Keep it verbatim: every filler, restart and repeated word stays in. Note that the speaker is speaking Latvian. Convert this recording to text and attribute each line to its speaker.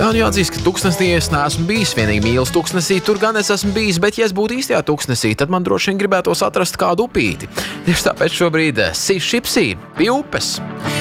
Speaker 1: Jā, nu jāatzīst, ka tuksnesī es neesmu bijis. Vienīgi mīlas tuksnesī, tur gan es esmu bijis, bet ja es būtu īstajā tuksnesī, tad man droši vien gribētos atrast kādu upīti. Tieši tāpēc šobrīd Sišipsī pie upes.